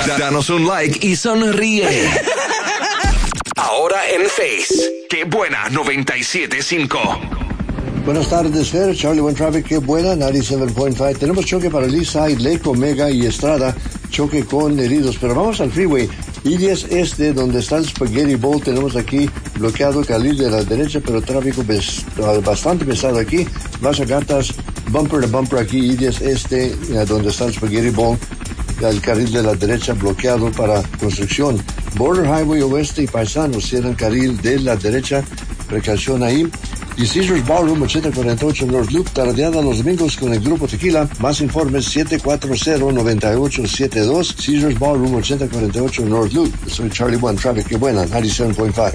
Danos un like y sonríe. Ahora en Face. Qué buena 97.5. Buenas tardes, Fer. Charlie One Traffic, qué buena, 97.5. Tenemos choque para East Side, Lake Omega y Estrada, choque con heridos. Pero vamos al freeway. I-10 Este, donde está el Spaghetti Bowl, tenemos aquí bloqueado el carril de la derecha, pero tráfico bastante pesado aquí. Vas a gatas, bumper to bumper aquí, I-10 Este, donde está el Spaghetti Bowl, el carril de la derecha bloqueado para construcción. Border Highway Oeste y Paisanos cierran carril de la derecha, precaución ahí. Y Caesars Ballroom 8048 North Loop, tardeada los domingos con el Grupo Tequila. Más informes 740-9872. Caesars Ballroom 8048 North Loop. Soy Charlie One Traffic, qué buena, 97.5.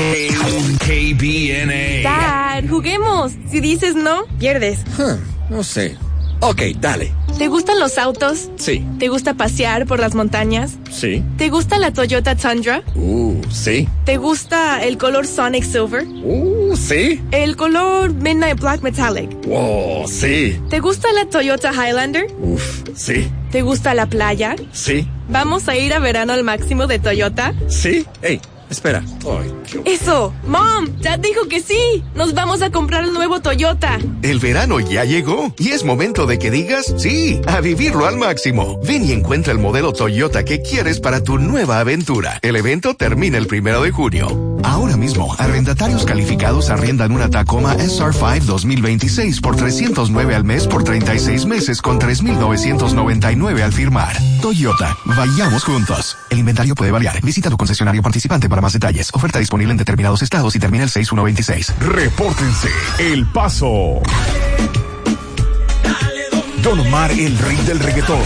KBNA. Dad, juguemos. Si dices no, pierdes. No sé. Ok, dale. ¿Te gustan los autos? Sí. ¿Te gusta pasear por las montañas? Sí. ¿Te gusta la Toyota Tundra? Sí. ¿Te gusta el color Sonic Silver? Sí. ¿El color Midnight Black Metallic? Wow, sí. ¿Te gusta la Toyota Highlander? Sí. ¿Te gusta la playa? Sí. ¿Vamos a ir a verano al máximo de Toyota? Sí. Hey, espera. ¡Eso! ¡Mom! ¡Dad dijo que sí! ¡Nos vamos a comprar el nuevo Toyota! El verano ya llegó y es momento de que digas sí, a vivirlo al máximo. Ven y encuentra el modelo Toyota que quieres para tu nueva aventura. El evento termina el 1 de junio. Ahora mismo, arrendatarios calificados arriendan una Tacoma SR5 2026 por $309 al mes por 36 meses con $3,999 al firmar. Toyota, vayamos juntos. El inventario puede variar. Visita tu concesionario participante para más detalles. Oferta disponible en determinados estados y termina el 6/1/26. Repórtense El Paso. Don Omar, el rey del reggaetón.